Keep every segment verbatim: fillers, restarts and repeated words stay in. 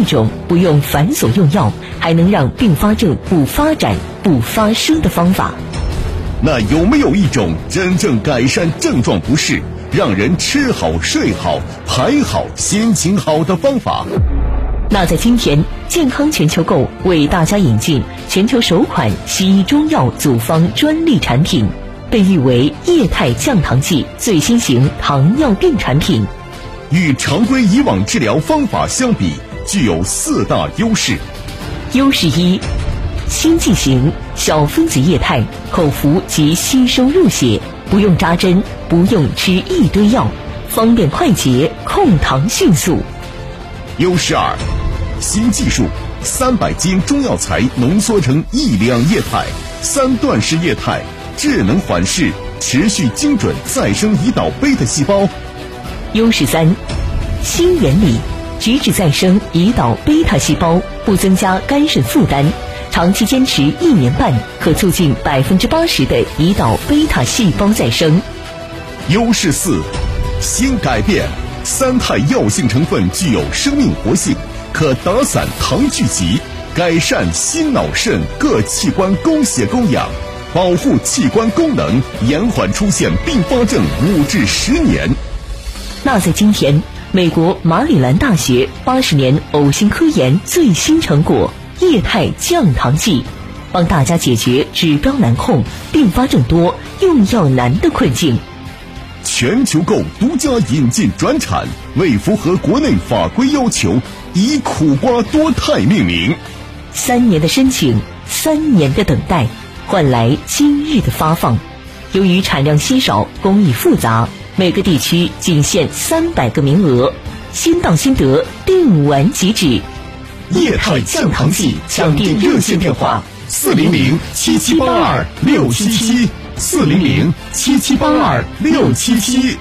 一种不用繁琐用药，还能让并发症不发展、不发生的方法？ 那有没有一种真正改善症状不适，让人吃好睡好排好心情好的方法？ 那在今天，健康全球购为大家引进全球首款西医中药组方专利产品，被誉为液态降糖剂最新型糖尿病产品。 与常规以往治疗方法相比，具有四大优势。 优势一，新剂型小分子液态，口服即吸收入血，不用扎针，不用吃一堆药，方便快捷，控糖迅速。 优势二，新技术，三百斤中药材浓缩成一两液态，三段式液态，智能缓释，持续精准再生胰岛贝塔细胞。 优势三，新原理，直指再生胰岛贝塔细胞，不增加肝肾负担，长期坚持一年半，可促进百分之八十的胰岛贝塔细胞再生。 优势四，新改变，三肽药性成分具有生命活性，可打散糖聚集，改善心脑肾各器官供血供氧，保护器官功能，延缓出现并发症五至十年。 那在今天，美国马里兰大学八十年呕心科研最新成果液态降糖剂，帮大家解决指标难控、并发症多、用药难的困境。 全球购独家引进转产，为符合国内法规要求，以苦瓜多肽命名。 三年的申请，三年的等待，换来今日的发放。由于产量稀少，工艺复杂，每个地区仅限三百个名额，先到先得，订完即止。 液态降糖剂抢订热线电话：四零零七七八二六七七，四零零七七八二六七七。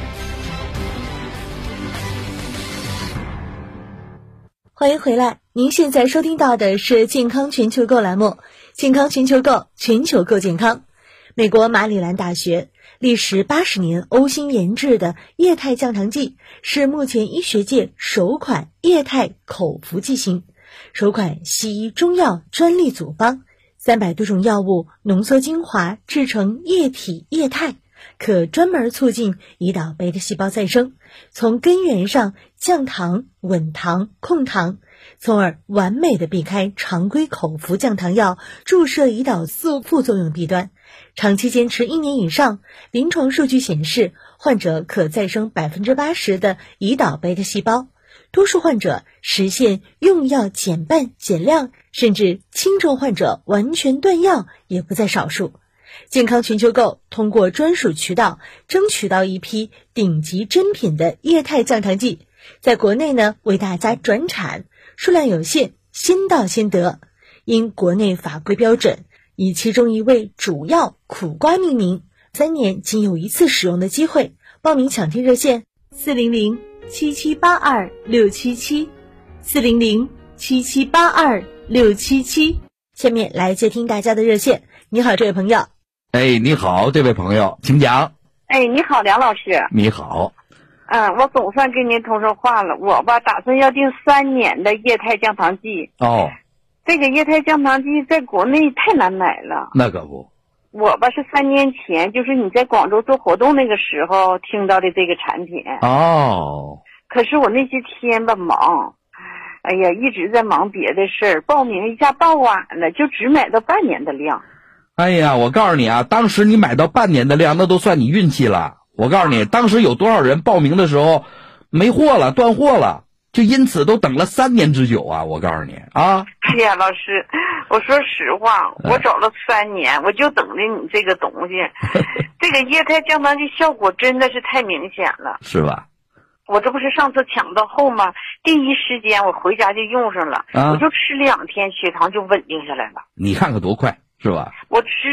欢迎回来，您现在收听到的是健康全球购栏目，健康全球购，全球购健康。美国马里兰大学历时八十年呕心研制的液态降糖剂，是目前医学界首款液态口服剂型，首款西医中药专利组方，三百多种药物浓缩精华制成液体液态，可专门促进胰岛贝塔细胞再生，从根源上降糖、稳糖、控糖，从而完美的避开常规口服降糖药注射胰岛素副作用弊端。长期坚持一年以上，临床数据显示，患者可再生百分之八十的胰岛贝塔细胞，多数患者实现用药减半减量，甚至轻症患者完全断药也不在少数。健康全球购通过专属渠道争取到一批顶级珍品的液态降糖剂，在国内呢为大家转产，数量有限，先到先得。因国内法规标准，以其中一味主药苦瓜命名，三年仅有一次使用的机会。报名抢订热线：四零零七七八二六七七，四零零七七八二六七七。下面来接听大家的热线。你好，这位朋友。 哎，你好，这位朋友，请讲。 哎，你好，梁老师。 你好。 嗯，我总算跟您通上话了。我吧，打算要订三年的液态降糖剂。 哦。 这个液态降糖剂在国内太难买了。 那可不。 我吧是三年前，就是你在广州做活动那个时候听到的这个产品。 哦。 可是我那些天吧忙，哎呀，一直在忙别的事儿，报名一下报晚了，就只买到半年的量。 哎呀，我告诉你啊，当时你买到半年的量，那都算你运气了。我告诉你，当时有多少人报名的时候没货了，断货了，就因此都等了三年之久啊！我告诉你啊。 哎呀，老师，我说实话，我找了三年，我就等着你这个东西。这个液态降糖剂效果真的是太明显了， 是吧？ 我这不是上次抢到后吗？第一时间我回家就用上了，啊、我就吃两天，血糖就稳定下来了。 你看看多快，是吧？ 我吃。